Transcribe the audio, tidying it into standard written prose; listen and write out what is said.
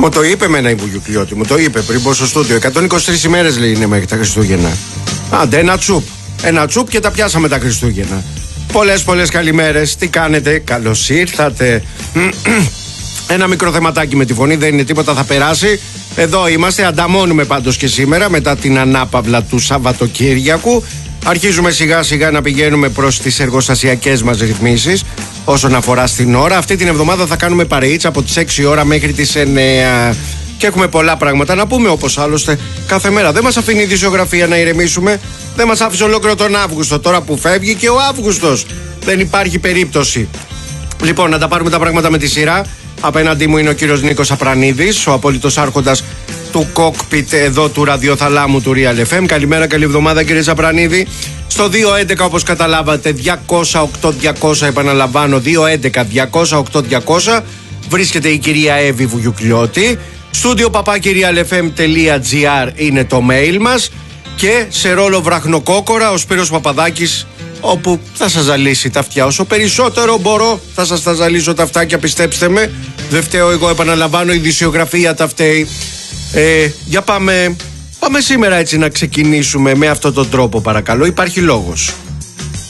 Μου το είπε εμένα η Βουγιουκλιώτη, μου το είπε πριν πω στο στούντιο. 123 ημέρες λέει είναι μέχρι τα Χριστούγεννα. Άντε, ένα τσουπ. Ένα τσουπ και τα πιάσαμε τα Χριστούγεννα. Πολλές καλημέρες. Τι κάνετε, καλώς ήρθατε. Ένα μικρό θεματάκι με τη φωνή, δεν είναι τίποτα, θα περάσει. Εδώ είμαστε, ανταμώνουμε πάντως και σήμερα μετά την ανάπαυλα του Σαββατοκύριακου. Αρχίζουμε σιγά σιγά να πηγαίνουμε προς τις εργοστασιακές μας ρυθμίσεις όσον αφορά στην ώρα. Αυτή την εβδομάδα θα κάνουμε παρεΐτσα από τις 6 ώρα μέχρι τις 9 και έχουμε πολλά πράγματα να πούμε, όπως άλλωστε κάθε μέρα. Δεν μας αφήνει η ειδησιογραφία να ηρεμήσουμε. Δεν μας άφησε ολόκληρο τον Αύγουστο, τώρα που φεύγει και ο Αύγουστος. Δεν υπάρχει περίπτωση. Λοιπόν, να τα πάρουμε τα πράγματα με τη σειρά. Απέναντί μου είναι ο κύριος Νίκος Απρανίδης, ο απόλυτος άρχοντας του κόκπιτ εδώ του ραδιοθαλάμου του Real FM. Καλημέρα, καλή εβδομάδα κύριε Απρανίδη. Στο 211 όπως καταλάβατε 208-200, επαναλαμβάνω 211-208-200 βρίσκεται η κυρία Εύη Βουγιουκλιώτη. Στούντιο papakirialfm.gr είναι το mail μας και σε ρόλο βραχνοκόκορα ο Σπύρος Παπαδάκης, όπου θα σας ζαλίσει τα αυτιά. Όσο περισσότερο μπορώ θα σας τα ζαλίσω τα αυτάκια, πιστέψτε με. Δεν φταίω εγώ, επαναλαμβάνω, η ειδησιογραφία τα φταίει. Για πάμε σήμερα έτσι να ξεκινήσουμε με αυτόν τον τρόπο, παρακαλώ. Υπάρχει λόγος.